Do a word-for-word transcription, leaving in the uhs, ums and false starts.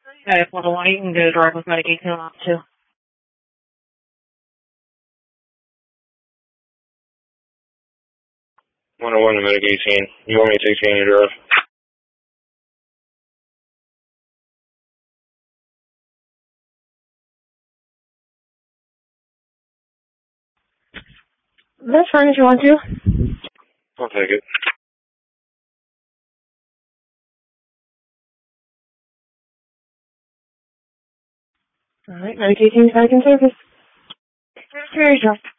Okay, if one one, you can go direct with medication on too. one oh one to Medic eighteen. You want me to take you on your drive? That's fine if you want to. I'll take it. Alright, Medic eighteen's back in service. Very sure.